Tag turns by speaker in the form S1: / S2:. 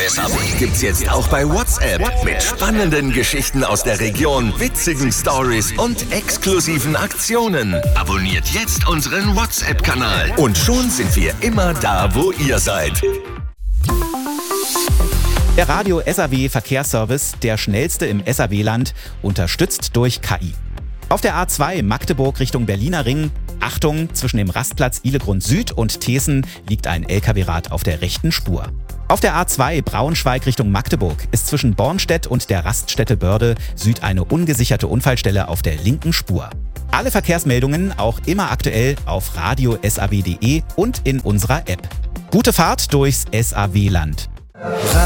S1: SAW gibt's jetzt auch bei WhatsApp. Mit spannenden Geschichten aus der Region, witzigen Stories und exklusiven Aktionen. Abonniert jetzt unseren WhatsApp-Kanal. Und schon sind wir immer da, wo ihr seid.
S2: Der Radio SAW Verkehrsservice, der schnellste im SAW-Land, unterstützt durch KI. Auf der A2 Magdeburg Richtung Berliner Ring, Achtung, zwischen dem Rastplatz Ihlegrund Süd und Thesen liegt ein LKW-Rad auf der rechten Spur. Auf der A2 Braunschweig Richtung Magdeburg ist zwischen Bornstedt und der Raststätte Börde Süd eine ungesicherte Unfallstelle auf der linken Spur. Alle Verkehrsmeldungen auch immer aktuell auf radio.saw.de und in unserer App. Gute Fahrt durchs SAW-Land.